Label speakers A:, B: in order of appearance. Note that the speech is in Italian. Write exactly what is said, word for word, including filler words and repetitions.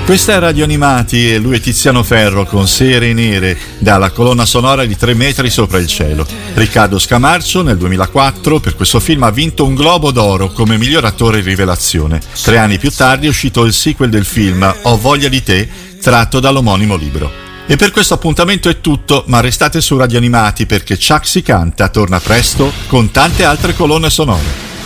A: Questa è Radio Animati e lui è Tiziano Ferro con Sere Nere, dalla colonna sonora di Tre metri sopra il cielo. Riccardo Scamarcio nel duemilaquattro per questo film ha vinto un Globo d'Oro come miglior attore rivelazione. Tre anni più tardi è uscito il sequel del film Ho voglia di te, tratto dall'omonimo libro. E per questo appuntamento è tutto, ma restate su Radio Animati perché Chuck si canta torna presto con tante altre colonne sonore.